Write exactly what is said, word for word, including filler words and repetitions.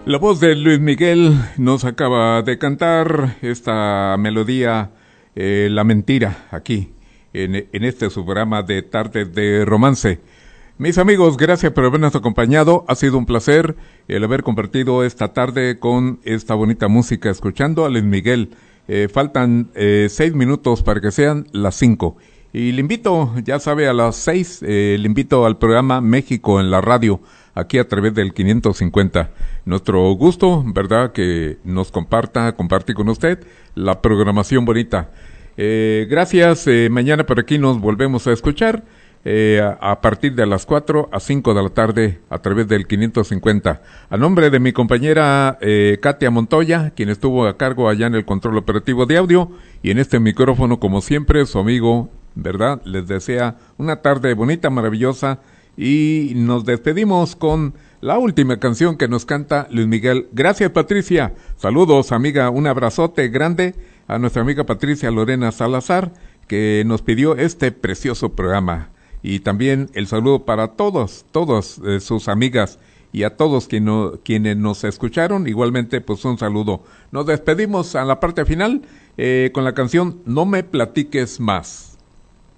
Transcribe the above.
La voz de Luis Miguel nos acaba de cantar esta melodía, eh, La Mentira, aquí, en, en este su programa de Tardes de Romance. Mis amigos, gracias por habernos acompañado. Ha sido un placer el haber compartido esta tarde con esta bonita música, escuchando a Luis Miguel. Eh, faltan eh, seis minutos para que sean las cinco. Y le invito, ya sabe, a las seis, eh, le invito al programa México en la Radio, aquí a través del quinientos cincuenta. Nuestro gusto, ¿verdad?, que nos comparta, compartir con usted la programación bonita. Eh, gracias, eh, mañana por aquí nos volvemos a escuchar, eh, a, a partir de las cuatro a cinco de la tarde, a través del quinientos cincuenta. A nombre de mi compañera eh, Katia Montoya, quien estuvo a cargo allá en el control operativo de audio, y en este micrófono, como siempre, su amigo, ¿verdad?, les desea una tarde bonita, maravillosa, y nos despedimos con la última canción que nos canta Luis Miguel. Gracias, Patricia. Saludos, amiga. Un abrazote grande a nuestra amiga Patricia Lorena Salazar, que nos pidió este precioso programa. Y también el saludo para todos, todas eh, sus amigas y a todos quien no, quienes nos escucharon. Igualmente, pues un saludo. Nos despedimos a la parte final eh, con la canción No me platiques más.